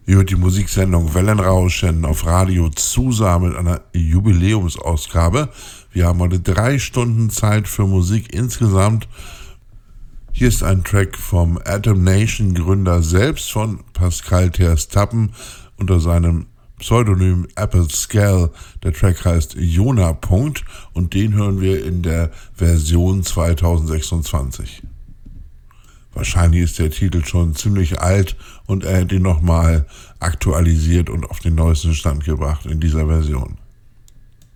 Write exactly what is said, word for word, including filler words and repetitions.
Ihr hört die Musiksendung Wellenrauschen auf Radio Zusa mit einer Jubiläumsausgabe. Wir haben heute drei Stunden Zeit für Musik insgesamt. Hier ist ein Track vom Atom Nation Gründer selbst, von Pascal Terstappen unter seinem Pseudonym Apple Scale. Der Track heißt Jona Punkt und den hören wir in der Version zwanzig sechsundzwanzig. Wahrscheinlich ist der Titel schon ziemlich alt und er hat ihn nochmal aktualisiert und auf den neuesten Stand gebracht in dieser Version.